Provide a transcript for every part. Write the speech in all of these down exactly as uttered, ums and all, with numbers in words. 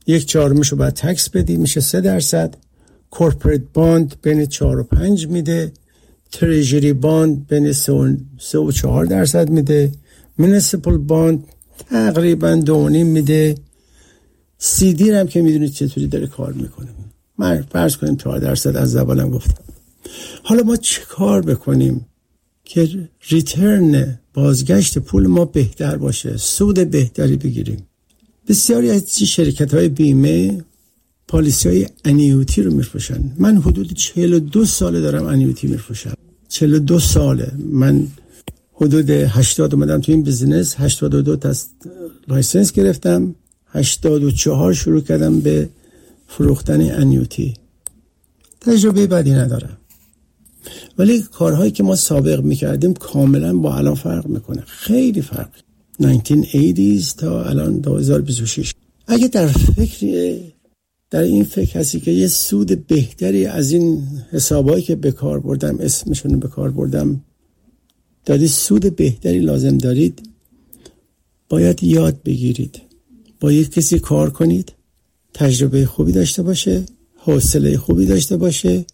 یک چهارمشو باید تکس بدی، میشه سه درصد. کورپوریت باند بین چهار و پنج میده. تریجری باند بین سه و, سه و چهار درصد میده. مونسیپال باند تقریبا دو و نیم میده. سی دی هم که میدونید چطوری داره کار میکنه. من فرض کنیم چهار درصد از زبانم گفتم. حالا ما چه کار بکنیم که ریترن بازگشت پول ما بهتر باشه، سود بهتری بگیریم؟ بسیاری از شرکت های بیمه پالیسی های انیوتی رو میفروشن. من حدود چهل و دو ساله دارم انیوتی میفروشم. چهل و دو ساله. من حدود هشتاد اومدم تو این بیزینس، هشتاد و دو تا لایسنس گرفتم، هشتاد و چهار شروع کردم به فروختن انیوتی. تجربه بدی ندارم، ولی کارهایی که ما سابق میکردیم کاملا با الان فرق میکنه. خیلی فرق. نایزده هشتاد تا الان دو هزار و بیست و شش. اگه در فکر در این فکر هستی که یه سود بهتری از این حسابایی که به کار بردم، اسمشون به کار بردم، دارید سود بهتری لازم دارید، باید یاد بگیرید. با یک کسی کار کنید، تجربه خوبی داشته باشه، حوصله خوبی داشته باشه،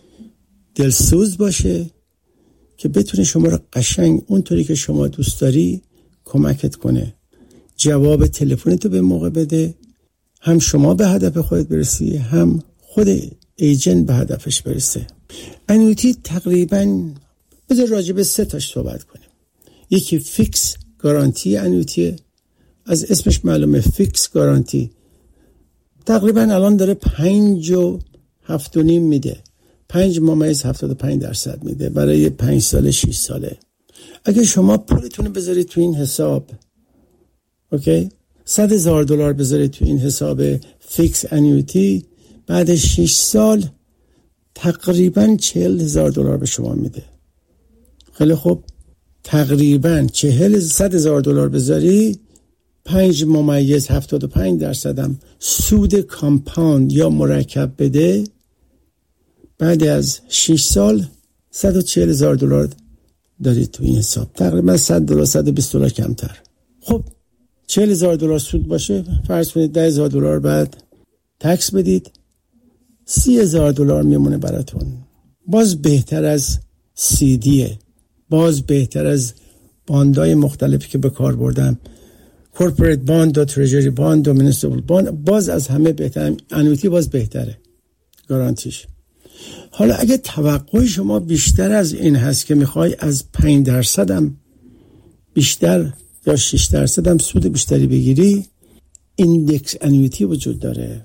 دلسوز باشه که بتونه شما رو قشنگ اونطوری که شما دوست داری کمکت کنه. جواب تلفنتو به موقع بده، هم شما به هدف خودت برسی، هم خود ایجنت به هدفش برسه. انویتی تقریبا بذار راجع به سه تاش صحبت کنیم. یکی فیکس گارانتی انویتی، از اسمش معلومه فیکس گارانتی. تقریبا الان داره پنج و هفت و نیم میده، پنج ممیز هفتاد و پنج درصد میده برای پنج ساله شش ساله. اگه شما پولتون رو بذارید تو این حساب، اوکی، صد هزار دلار بذارید تو این حساب فیکس انویتی، بعد شش سال تقریبا چهل هزار دلار به شما میده. خیلی خوب، تقریبا چهل صد هزار دلار بذاری، پنج ممیز هفتاد و پنج درصدم سود کامپاند یا مرکب بده، بعد از شش سال صد و چهل هزار دلار دارید تو این حساب. تقریبا صد دلار صد و بیست دلار کمتر. خب چهل هزار دلار سود باشه، فرض کنید ده هزار دلار بعد تکس بدید، سی هزار دلار میمونه براتون. باز بهتر از سی دیه، باز بهتر از باندای مختلفی که به کار بردم، کورپوریت باند و تریجری باند و مونسیپال باند، باز از همه بهتر. انویتی باز بهتره گارانتیش. حالا اگه توقع شما بیشتر از این هست که میخوای از پنج درصد هم بیشتر یا شش درصد هم سود بیشتری بگیری، ایندکس انویتی وجود داره.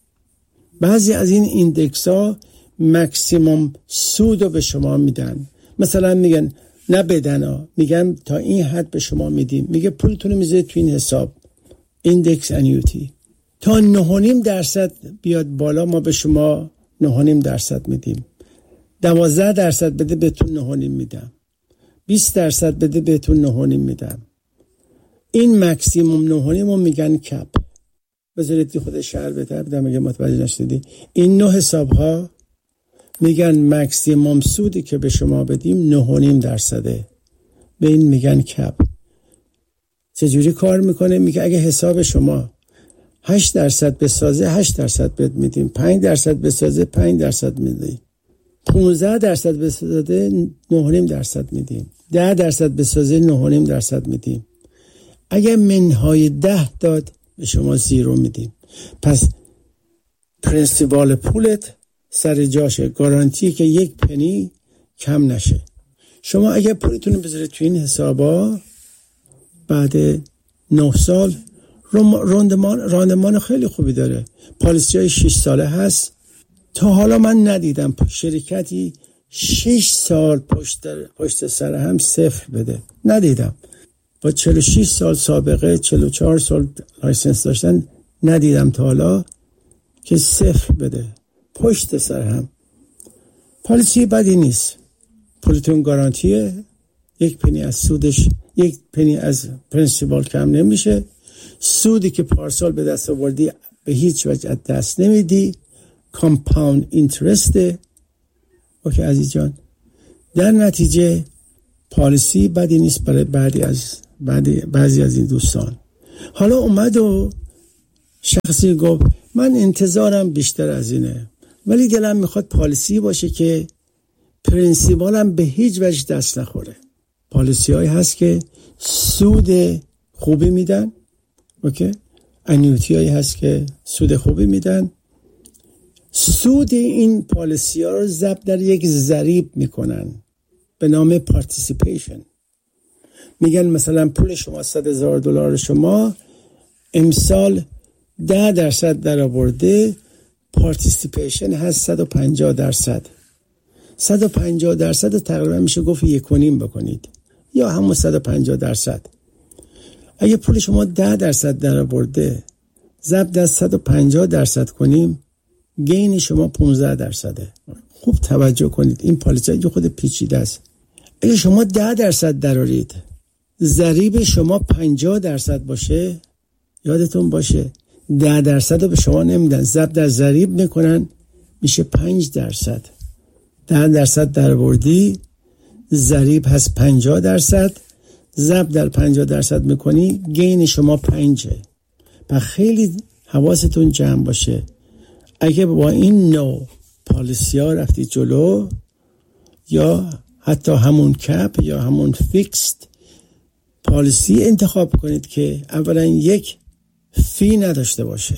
بعضی از این ایندکس ها مکسیموم سود رو به شما میدن. مثلا میگن نه بدن ها، میگن تا این حد به شما میدیم، میگه پولتون رو میذارید تو این حساب ایندکس انویتی، تا نه و نیم درصد بیاد بالا ما به شما نه و نیم درصد میدیم. دوازده درصد بده بهتون نه و نیم میدم. بیست درصد بده بهتون نه و نیم میدم. این مکسیموم نه و نیم رو میگن کپ. بذارید که خود شهر بهتر بدم اگه متوجه نشدی. این نه حساب ها میگن مکسیموم سودی که به شما بدیم نه و نیم درصده. به این میگن کپ. چجوری کار میکنه؟ میگه اگه حساب شما هشت درصد بسازه هشت درصد بد میدیم، پنج درصد بسازه پنج درصد میدیم، پانزده درصد بسازه نه و نیم درصد میدیم، ده درصد بسازه نه و نیم درصد میدیم. اگه منهای ده داد به شما زیرو میدیم. پس پرنسیپال پولت سر جاشه، گارانتی که یک پنی کم نشه. شما اگه پولتون بذارید تو این حسابا، بعد نه سال راندمان راندمان خیلی خوبی داره. پالیسی های شش ساله هست. تا حالا من ندیدم شرکتی شش سال پشت, پشت سر هم صفر بده. ندیدم. با چهل و شش سال سابقه، چهل و چهار سال لایسنس داشتن، ندیدم تا حالا که صفر بده پشت سر هم. پالیسی بدی نیست. پولتون گارانتیه، یک پنی از سودش، یک پنی از پرنسیپال کم نمیشه. سودی که پارسال به دست آوردی به هیچ وجه از دست نمیدی. کامپاوند اینترسته. اوکی عزیز جان، در نتیجه پالیسی بدی نیست برای بعضی از بعضی بعضی از این دوستان. حالا اومد و شخصی گفت من انتظارم بیشتر از اینه، ولی دلم میخواد پالیسی باشه که پرینسیپالم به هیچ وجه دست نخوره. پالیسی هایی هست که سود خوبی میدن، اوکی؟ انیوتی هایی هست که سود خوبی میدن. سود این پالیسی ها رو ضبط در یک ضریب میکنن به نام پارتیسیپیشن. میگن مثلا پول شما صد هزار دلار شما امسال ده درصد در آورده، پارتیسیپیشن هست صد و پنجاه درصد. صد و پنجاه درصد تقریبا میشه گفت یک و نیم بکنید یا همون صد و پنجاه درصد. اگه پول شما ده درصد در آورده ضرب در صد و پنجاه درصد کنیم، گین شما پانزده درصده. خوب توجه کنید، این پالیسی خود پیچیده است. اگه شما ده درصد درارید، ضریب شما پنجاه درصد باشه، یادتون باشه ده درصد رو به شما نمیدن، ضرب در ضریب میکنن، میشه پنج درصد. ده درصد درآوردی، ضریب هست پنجاه درصد، ضرب در پنجاه درصد میکنی، گین شما پنجه. پس خیلی حواستون جمع باشه. اگه با این نوع پالیسی ها رفتید جلو، یا حتی همون کپ یا همون فیکست پالیسی انتخاب کنید که اولا یک فی نداشته باشه،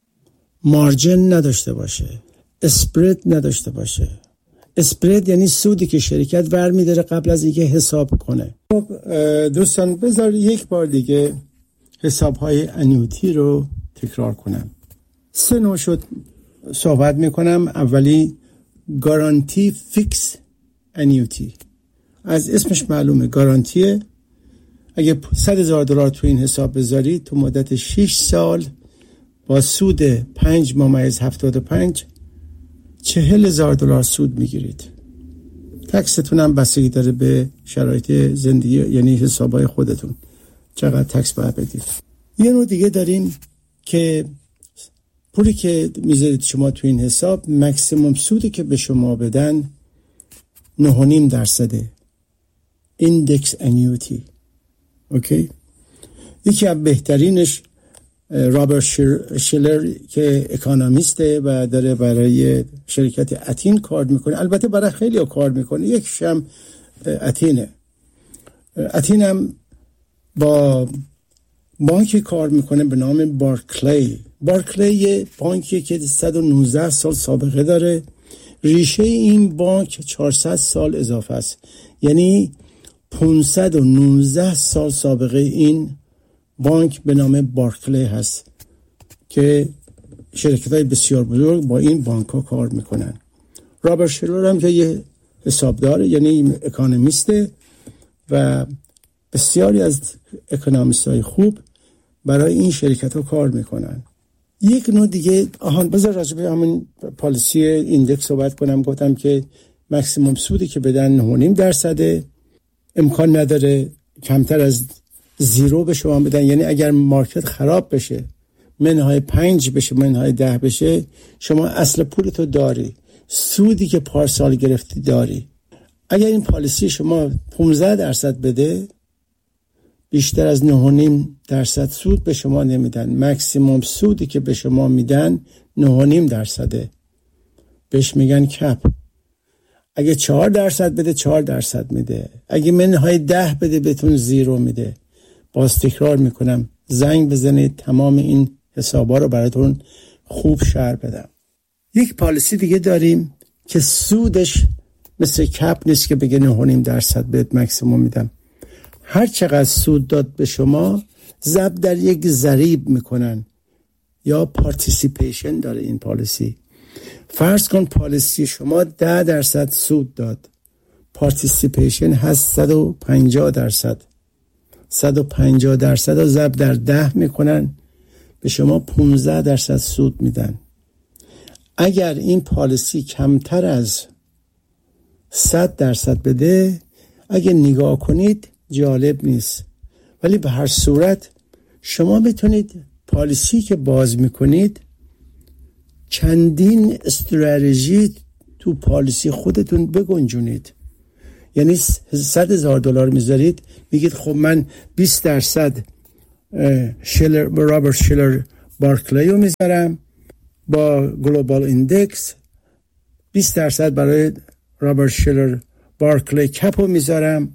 مارجن نداشته باشه، اسپرد نداشته باشه. اسپرد یعنی سودی که شرکت برمی داره قبل از اینکه حساب کنه. دوستان بذار یک بار دیگه حساب های انیوتی رو تکرار کنم. سه نوع شد صحبت میکنم. اولی گارانتی فیکس انیوتی، از اسمش معلومه گارانتیه. اگه صد هزار دلار تو این حساب بذاری تو مدت شش سال با سود پنج ممیز هفتاد و پنج چهل هزار دلار سود میگیرید. تکستون هم بستگی داره به شرایط زندگی، یعنی حسابای خودتون چقدر تکس باید بدید. یه نوع دیگه داریم که پولی که میذارید شما تو این حساب، مکسیموم سودی که به شما بدن نه و نیم درصده، ایندکس انیوتی. اوکی؟ یکی از بهترینش رابرت شیلر که اکانومیسته و داره برای شرکت اتین کار میکنه، البته برای خیلی ها کار میکنه، یکیش هم اتینه. اتین هم با بانکی کار میکنه به نام بارکلی. بارکلی یه بانکی که صد و نوزده سال سابقه داره. ریشه این بانک چهارصد سال اضافه است، یعنی پانصد و نوزده سال سابقه این بانک به نام بارکلی هست که شرکت‌های بسیار بزرگ با این بانک ها کار میکنن. رابرت شیلر هم که یه حسابدار، یعنی اکانومیسته و بسیاری از اکانومیست های خوب برای این شرکت ها کار میکنن. یک نوع دیگه، آهان بذار راجع به همون پالیسی ایندکس صحبت کنم. گفتم که مکسیموم سودی که بدن نه و نیم درصده، امکان نداره کمتر از زیرو به شما بدن. یعنی اگر مارکت خراب بشه، منهای پنج بشه، منهای ده بشه، شما اصل پولتو داری، سودی که پارسال گرفتی داری. اگر این پالیسی شما پانزده درصد بده، بیشتر از نه و نیم درصد سود به شما نمیدن. مکسیموم سودی که به شما میدن نه و نیم درصده، بهش میگن کپ. اگه چهار درصد بده چهار درصد میده، اگه منهای ده بده بهتون زیرو میده. باز تکرار میکنم، زنگ بزنید تمام این حسابا رو براتون خوب شرح بدم. یک پالیسی دیگه داریم که سودش مثل کپ نیست که بگه نه و نیم درصد بهت مکسیموم میدم. هر چقدر سود داد به شما ضرب در یک ضریب میکنن، یا پارتیسیپیشن داره این پالیسی. فرض کن پالیسی شما ده درصد سود داد، پارتیسیپیشن هست صد و پنجاه درصد. صد و پنجاه درصد رو ضرب در ده میکنن، به شما پانزده درصد سود میدن. اگر این پالیسی کمتر از صد درصد بده، اگه نگاه کنید جالب نیست، ولی به هر صورت شما میتونید پالیسی که باز میکنید چندین استراتژی تو پالیسی خودتون بگنجونید. یعنی صد هزار دلار میذارید، میگید خب من بیست درصد شیلر رابرت شیلر بارکلی رو میذارم با گلوبال ایندکس، بیست درصد برای رابرت شیلر بارکلی کپ رو میذارم،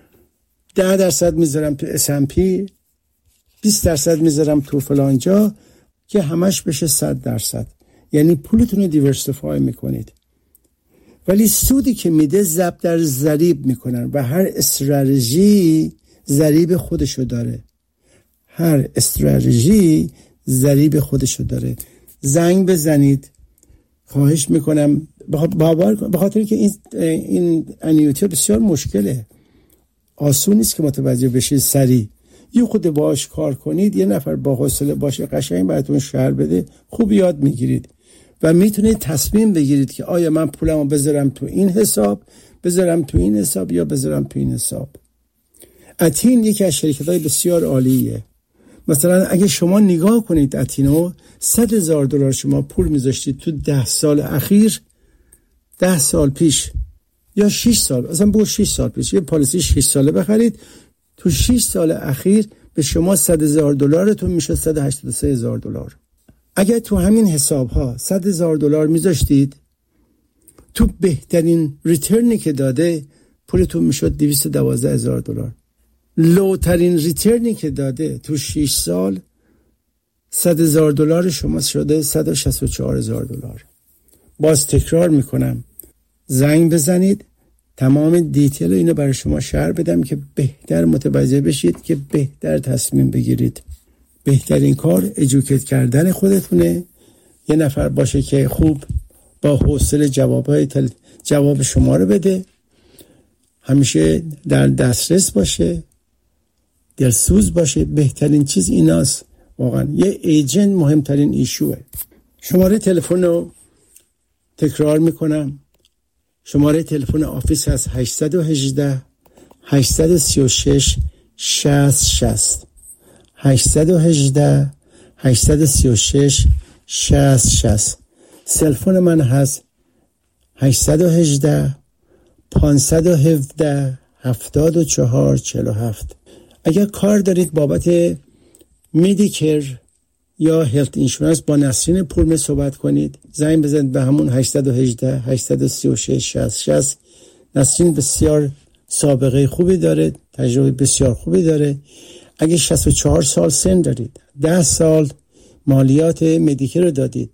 ده درصد میذارم تو اس ام پی، بیست درصد میذارم تو فلان جا که همش بشه صد درصد. یعنی پولتون رو دیورسیفای میکنید، ولی سودی که میده ضرب در ضریب میکنن و هر استراتژی ضریب خودشو داره. هر استراتژی ضریب خودشو داره. زنگ بزنید، خواهش میکنم، به خاطر که این این انیویتی بسیار مشکله، آسون نیست که متوجه بشید سریع. یه خود باهاش کار کنید، یه نفر با حوصله باشه قشنگ براتون شرح بده، خوب یاد میگیرید و میتونید تصمیم بگیرید که آیا من پولمو بذارم تو این حساب، بذارم تو این حساب یا بذارم تو این حساب. اتین یکی از شرکت‌های بسیار عالیه. مثلا اگه شما نگاه کنید اتینو، صد هزار دلار شما پول میذاشتید تو ده سال اخیر، ده سال پیش یا شش سال، اصلا با شش سال پیش یه پالیسی شش ساله بخرید، تو شش سال اخیر به شما صد هزار دلارتون میشه صد و هشتاد و سه هزار دلار. اگر تو همین حساب ها صد هزار دلار میذاشتید، تو بهترین ریترنی که داده پولتون میشد دویست و دوازده هزار دلار. لوترین ریترنی که داده تو شش سال صد هزار دلار شما شده صد و شصت و چهار هزار دلار. باز تکرار میکنم، زنگ بزنید، تمام دیتیل اینو برای شما شرح بدم که بهتر متوجه بشید که بهتر تصمیم بگیرید. بهترین کار ادوکییت کردن خودتونه. یه نفر باشه که خوب با حوصله جوابهای تل... جواب شما رو بده، همیشه در دسترس باشه، دلسوز باشه. بهترین چیز ایناست واقعا. یه ایجنت مهمترین ایشوه. شماره تلفن رو تکرار میکنم، شماره تلفن آفیس هست هشت یک هشت هشت سه شش شصت شصت هشت یک هشت هشت سه شش شصت شصت. سلفون من هست هشت یک هشت پنج یک هفت هفتاد و چهار چهل و هفت. اگر کار دارید بابت میدیکر یا هلت اینشورنس با نسرین پورمه صحبت کنید، زنگ بزنید به همون هشت یک هشت هشت سه شش شصت شصت. نسرین بسیار سابقه خوبی داره، تجربه بسیار خوبی داره. اگه شصت و چهار سال سن دارید، ده سال مالیات مدیکر رو دادید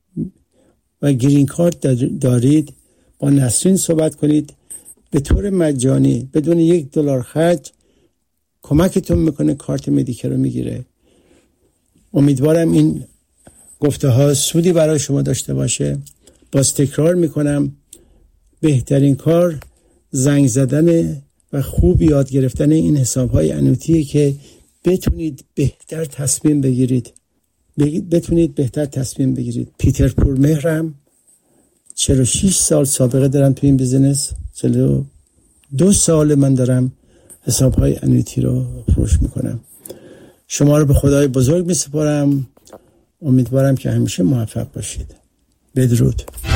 و گرین کارت دارید، با نسرین صحبت کنید. به طور مجانی بدون یک دلار خرج کمکتون میکنه کارت مدیکر رو میگیره. امیدوارم این گفته ها سودی برای شما داشته باشه. باز تکرار میکنم، بهترین کار زنگ زدن و خوب یاد گرفتن این حساب های انویتیه که بتونید بهتر تصمیم بگیرید. بتونید بهتر تصمیم بگیرید. پیتر پورمهرم چهل و شش سال سابقه دارم تو این بیزنس. چهل و دو سال من دارم حساب های انویتی رو فروش میکنم. شما رو به خدای بزرگ میسپارم. امیدوارم که همیشه موفق باشید. بدرود.